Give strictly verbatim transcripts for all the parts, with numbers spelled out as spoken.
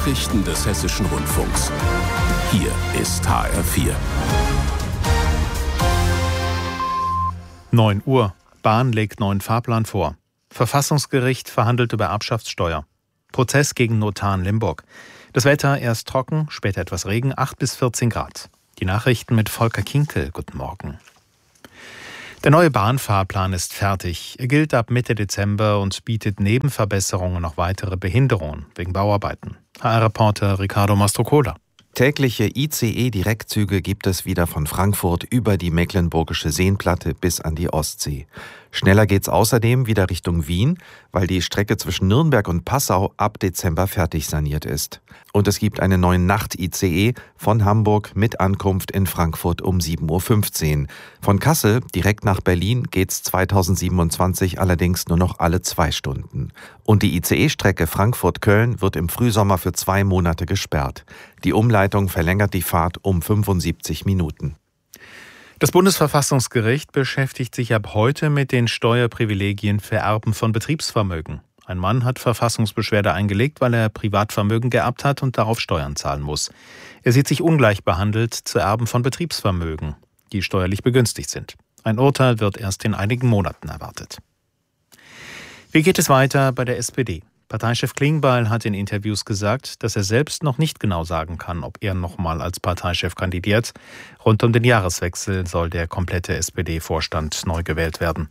Nachrichten des Hessischen Rundfunks. Hier ist H R vier. neun Uhr. Bahn legt neuen Fahrplan vor. Verfassungsgericht verhandelt über Erbschaftssteuer. Prozess gegen Notar in Limburg. Das Wetter erst trocken, später etwas Regen, acht bis vierzehn Grad. Die Nachrichten mit Volker Kinkel. Guten Morgen. Der neue Bahnfahrplan ist fertig. Er gilt ab Mitte Dezember und bietet neben Verbesserungen noch weitere Behinderungen wegen Bauarbeiten. H R-Reporter Ricardo Mastrocola. Tägliche I C E-Direktzüge gibt es wieder von Frankfurt über die Mecklenburgische Seenplatte bis an die Ostsee. Schneller geht's außerdem wieder Richtung Wien, weil die Strecke zwischen Nürnberg und Passau ab Dezember fertig saniert ist. Und es gibt einen neuen Nacht-I C E von Hamburg mit Ankunft in Frankfurt um sieben Uhr fünfzehn. Von Kassel direkt nach Berlin geht's zweitausendsiebenundzwanzig allerdings nur noch alle zwei Stunden. Und die I C E-Strecke Frankfurt-Köln wird im Frühsommer für zwei Monate gesperrt. Die Umleitung verlängert die Fahrt um fünfundsiebzig Minuten. Das Bundesverfassungsgericht beschäftigt sich ab heute mit den Steuerprivilegien für Erben von Betriebsvermögen. Ein Mann hat Verfassungsbeschwerde eingelegt, weil er Privatvermögen geerbt hat und darauf Steuern zahlen muss. Er sieht sich ungleich behandelt zu Erben von Betriebsvermögen, die steuerlich begünstigt sind. Ein Urteil wird erst in einigen Monaten erwartet. Wie geht es weiter bei der S P D? Parteichef Klingbeil hat in Interviews gesagt, dass er selbst noch nicht genau sagen kann, ob er nochmal als Parteichef kandidiert. Rund um den Jahreswechsel soll der komplette S P D-Vorstand neu gewählt werden.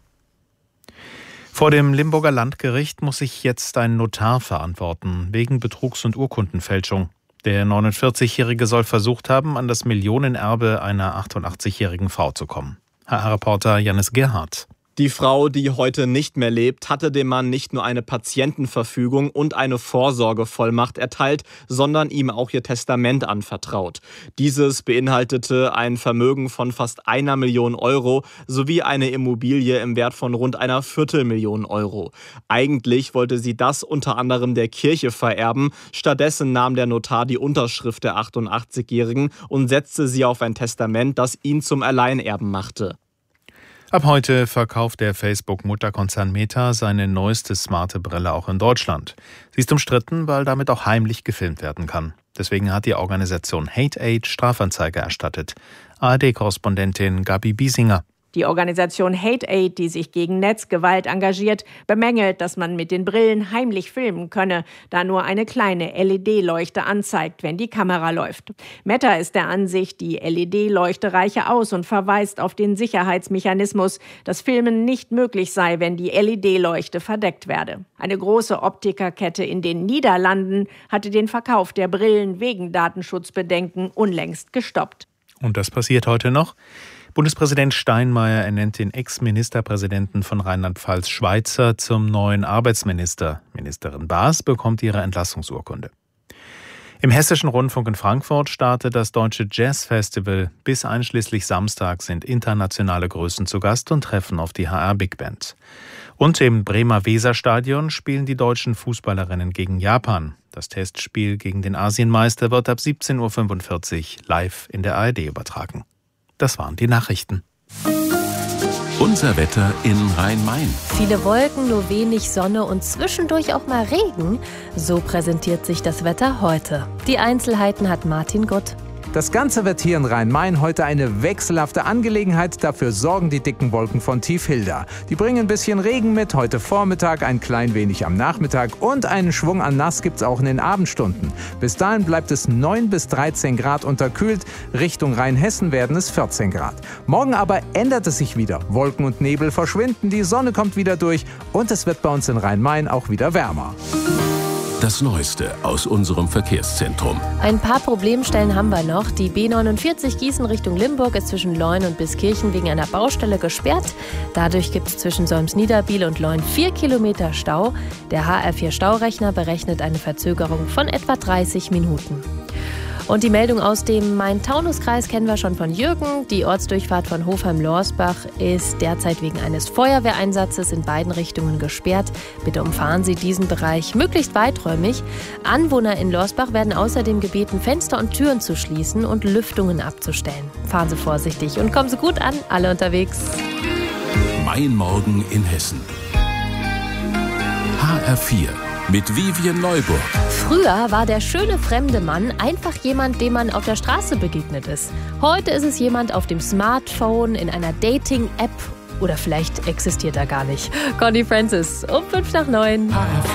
Vor dem Limburger Landgericht muss sich jetzt ein Notar verantworten, wegen Betrugs- und Urkundenfälschung. Der neunundvierzigjährige soll versucht haben, an das Millionenerbe einer achtundachtzigjährigen Frau zu kommen. H R-Reporter Janis Gerhardt. Die Frau, die heute nicht mehr lebt, hatte dem Mann nicht nur eine Patientenverfügung und eine Vorsorgevollmacht erteilt, sondern ihm auch ihr Testament anvertraut. Dieses beinhaltete ein Vermögen von fast einer Million Euro sowie eine Immobilie im Wert von rund einer Viertelmillion Euro. Eigentlich wollte sie das unter anderem der Kirche vererben. Stattdessen nahm der Notar die Unterschrift der achtundachtzigjährigen und setzte sie auf ein Testament, das ihn zum Alleinerben machte. Ab heute verkauft der Facebook-Mutterkonzern Meta seine neueste smarte Brille auch in Deutschland. Sie ist umstritten, weil damit auch heimlich gefilmt werden kann. Deswegen hat die Organisation Hate-Aid Strafanzeige erstattet. A R D-Korrespondentin Gabi Biesinger. Die Organisation Hate-Aid, die sich gegen Netzgewalt engagiert, bemängelt, dass man mit den Brillen heimlich filmen könne, da nur eine kleine L E D-Leuchte anzeigt, wenn die Kamera läuft. Meta ist der Ansicht, die L E D-Leuchte reiche aus und verweist auf den Sicherheitsmechanismus, dass Filmen nicht möglich sei, wenn die L E D-Leuchte verdeckt werde. Eine große Optikerkette in den Niederlanden hatte den Verkauf der Brillen wegen Datenschutzbedenken unlängst gestoppt. Und das passiert heute noch? Bundespräsident Steinmeier ernennt den Ex-Ministerpräsidenten von Rheinland-Pfalz Schweitzer zum neuen Arbeitsminister. Ministerin Baas bekommt ihre Entlassungsurkunde. Im Hessischen Rundfunk in Frankfurt startet das Deutsche Jazz Festival. Bis einschließlich Samstag sind internationale Größen zu Gast und treffen auf die H R Big Band. Und im Bremer Weserstadion spielen die deutschen Fußballerinnen gegen Japan. Das Testspiel gegen den Asienmeister wird ab siebzehn Uhr fünfundvierzig live in der A R D übertragen. Das waren die Nachrichten. Unser Wetter in Rhein-Main. Viele Wolken, nur wenig Sonne und zwischendurch auch mal Regen. So präsentiert sich das Wetter heute. Die Einzelheiten hat Martin Gutt. Das Ganze wird hier in Rhein-Main heute eine wechselhafte Angelegenheit. Dafür sorgen die dicken Wolken von Tiefhilda. Die bringen ein bisschen Regen mit, heute Vormittag, ein klein wenig am Nachmittag und einen Schwung an Nass gibt's auch in den Abendstunden. Bis dahin bleibt es neun bis dreizehn Grad unterkühlt. Richtung Rheinhessen werden es vierzehn Grad. Morgen aber ändert es sich wieder. Wolken und Nebel verschwinden, die Sonne kommt wieder durch und es wird bei uns in Rhein-Main auch wieder wärmer. Das Neueste aus unserem Verkehrszentrum. Ein paar Problemstellen haben wir noch. Die B neunundvierzig Gießen Richtung Limburg ist zwischen Leun und Biskirchen wegen einer Baustelle gesperrt. Dadurch gibt es zwischen Solms-Niederbiel und Leun vier Kilometer Stau. Der H R vier Staurechner berechnet eine Verzögerung von etwa dreißig Minuten. Und die Meldung aus dem Main-Taunus-Kreis kennen wir schon von Jürgen. Die Ortsdurchfahrt von Hofheim-Lorsbach ist derzeit wegen eines Feuerwehreinsatzes in beiden Richtungen gesperrt. Bitte umfahren Sie diesen Bereich möglichst weiträumig. Anwohner in Lorsbach werden außerdem gebeten, Fenster und Türen zu schließen und Lüftungen abzustellen. Fahren Sie vorsichtig und kommen Sie gut an, alle unterwegs. Mein Morgen in Hessen. H R vier mit Vivian Neuburg. Früher war der schöne fremde Mann einfach jemand, dem man auf der Straße begegnet ist. Heute ist es jemand auf dem Smartphone, in einer Dating-App oder vielleicht existiert er gar nicht. Connie Francis um fünf nach neun.